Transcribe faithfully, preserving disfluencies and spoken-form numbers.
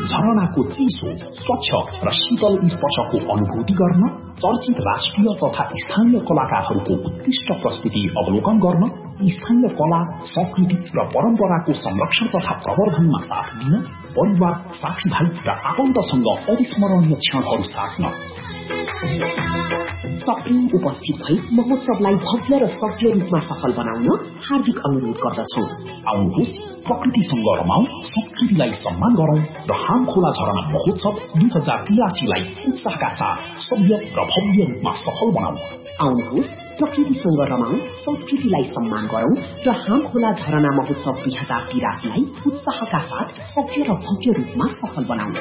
झरनाको चिसो स्वच्छ र शीतल स्पर्शको अनुभूति गर्न, चर्चित राष्ट्रिय तथा स्थानीय कलाकारहरूको उत्कृष्ट प्रस्तुति अवलोकन गर्न, स्थानीय कला संस्कृति र परम्पराको संरक्षण तथा प्रवर्धनमा साथ दिन, परिवार साथीभाइ र आफन्तसँग अविस्मरणीय क्षणहरू साट्न सक्रिय उपस्थित भई महोत्सवलाई भव्य र सक्रिय रूपमा सफल बनाउन हार्दिक अनुरोध गर्दछौं। आउनुहोस्, प्रकृतिसँग रमाउँ, संस्कृतिलाई सम्मान गरौं र हाम खोला झरना महोत्सव दुई हजार तिरासीलाई उत्साहका साथ सभ्य र भव्य रूपमा सफल बनाउँ। आउनुहोस्, प्रकृतिसँग रमाउँ, संस्कृतिलाई सम्मान गरौं र हाम खोला झरना महोत्सव दुई हजार तिरासीलाई उत्साहका साथ सभ्य र भव्य रूपमा सफल बनाउँ।